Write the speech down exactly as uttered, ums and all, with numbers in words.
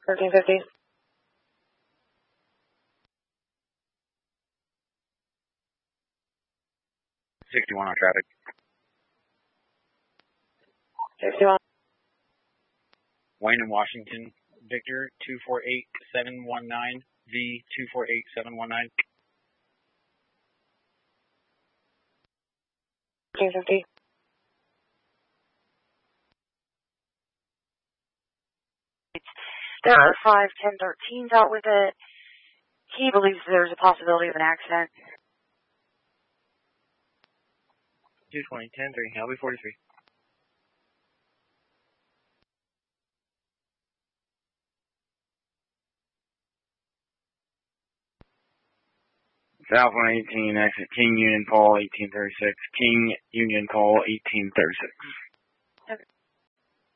thirteen fifty. sixty-one on traffic. sixty-one. Wayne and Washington, Victor, two four eight seven one nine, V two four eight seven one nine. thirteen fifty. There are five ten thirteens out with it. He believes there's a possibility of an accident. two twenty, ten three, L B forty-three. South one eighteen, exit King Union Pole eighteen thirty-six. King Union Pole eighteen thirty-six.